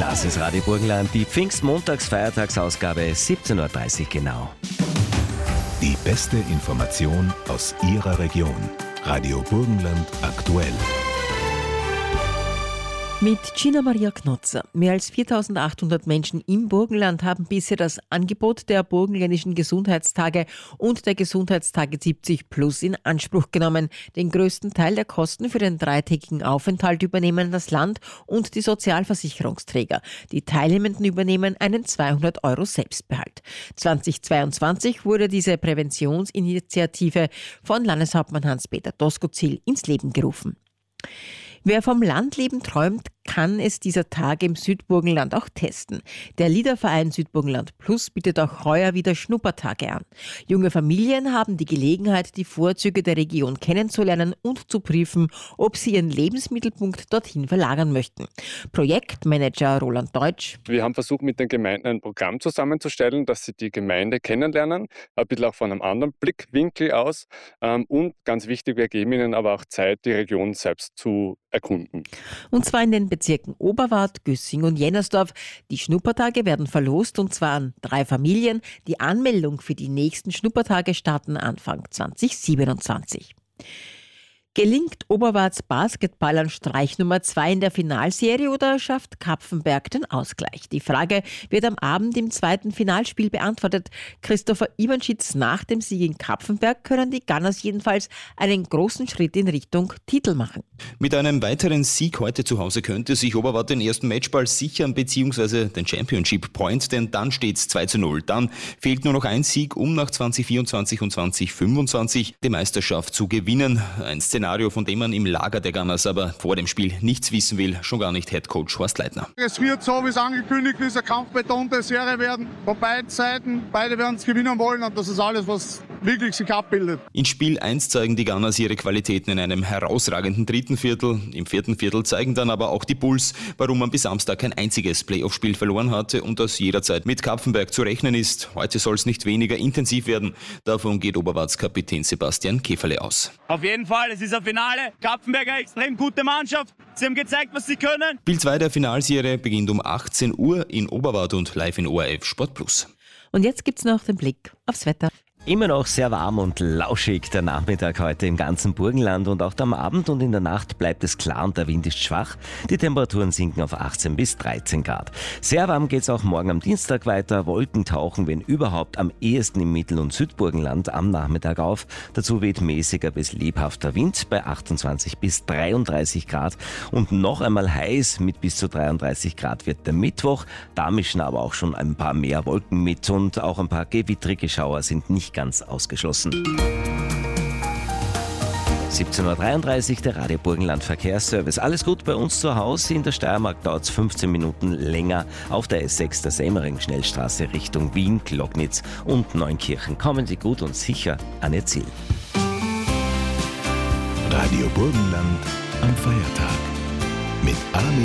Das ist Radio Burgenland, die Pfingstmontags-Feiertagsausgabe, 17.30 Uhr genau. Die beste Information aus Ihrer Region. Radio Burgenland aktuell. Mit Gina Maria Knotzer. Mehr als 4.800 Menschen im Burgenland haben bisher das Angebot der burgenländischen Gesundheitstage und der Gesundheitstage 70 Plus in Anspruch genommen. Den größten Teil der Kosten für den dreitägigen Aufenthalt übernehmen das Land und die Sozialversicherungsträger. Die Teilnehmenden übernehmen einen 200 € Selbstbehalt. 2022 wurde diese Präventionsinitiative von Landeshauptmann Hans-Peter Doskozil ins Leben gerufen. Wer vom Landleben träumt, kann es dieser Tage im Südburgenland auch testen. Der Liederverein Südburgenland Plus bietet auch heuer wieder Schnuppertage an. Junge Familien haben die Gelegenheit, die Vorzüge der Region kennenzulernen und zu prüfen, ob sie ihren Lebensmittelpunkt dorthin verlagern möchten. Projektmanager Roland Deutsch. Wir haben versucht, mit den Gemeinden ein Programm zusammenzustellen, dass sie die Gemeinde kennenlernen, ein bisschen auch von einem anderen Blickwinkel aus. Und ganz wichtig, wir geben ihnen aber auch Zeit, die Region selbst zu erkunden. Und zwar in den Bezirken Oberwart, Güssing und Jennersdorf. Die Schnuppertage werden verlost und zwar an 3 Familien. Die Anmeldung für die nächsten Schnuppertage starten Anfang 2027. Gelingt Oberwarts Basketballern Streich Nummer 2 in der Finalserie oder schafft Kapfenberg den Ausgleich? Die Frage wird am Abend im zweiten Finalspiel beantwortet. Christopher Iwanschitz: Nach dem Sieg in Kapfenberg können die Gunners jedenfalls einen großen Schritt in Richtung Titel machen. Mit einem weiteren Sieg heute zu Hause könnte sich Oberwart den ersten Matchball sichern bzw. den Championship Point, denn dann steht's 2:0. Dann fehlt nur noch ein Sieg, um nach 2024 und 2025 die Meisterschaft zu gewinnen. Ein Szenario, von dem man im Lager der Gunners aber vor dem Spiel nichts wissen will, schon gar nicht Headcoach Horst Leitner. Es wird so, wie es angekündigt ist, eine kampfbetonte Serie werden. Von beiden Seiten, beide werden es gewinnen wollen und das ist alles, was wirklich sich abbildet. In Spiel 1 zeigen die Gunners ihre Qualitäten in einem herausragenden dritten Viertel. Im vierten Viertel zeigen dann aber auch die Bulls, warum man bis Samstag kein einziges Playoff-Spiel verloren hatte und dass jederzeit mit Kapfenberg zu rechnen ist. Heute soll es nicht weniger intensiv werden. Davon geht Oberwarts Kapitän Sebastian Käferle aus. Auf jeden Fall, es ist ein Finale. Kapfenberger extrem gute Mannschaft. Sie haben gezeigt, was sie können. Spiel 2 der Finalserie beginnt um 18 Uhr in Oberwart und live in ORF Sport Plus. Und jetzt gibt's noch den Blick aufs Wetter. Immer noch sehr warm und lauschig der Nachmittag heute im ganzen Burgenland und auch am Abend und in der Nacht bleibt es klar und der Wind ist schwach. Die Temperaturen sinken auf 18 bis 13 Grad. Sehr warm geht es auch morgen am Dienstag weiter. Wolken tauchen, wenn überhaupt, am ehesten im Mittel- und Südburgenland am Nachmittag auf. Dazu weht mäßiger bis lebhafter Wind bei 28 bis 33 Grad. Und noch einmal heiß mit bis zu 33 Grad wird der Mittwoch. Da mischen aber auch schon ein paar mehr Wolken mit und auch ein paar gewittrige Schauer sind nicht ganz ausgeschlossen. 17.33 Uhr, der Radio Burgenland Verkehrsservice. Alles gut bei uns zu Hause. In der Steiermark dauert es 15 Minuten länger. Auf der S6 der Semmering-Schnellstraße Richtung Wien, Glocknitz und Neunkirchen. Kommen Sie gut und sicher an Ihr Ziel. Radio Burgenland am Feiertag mit Armin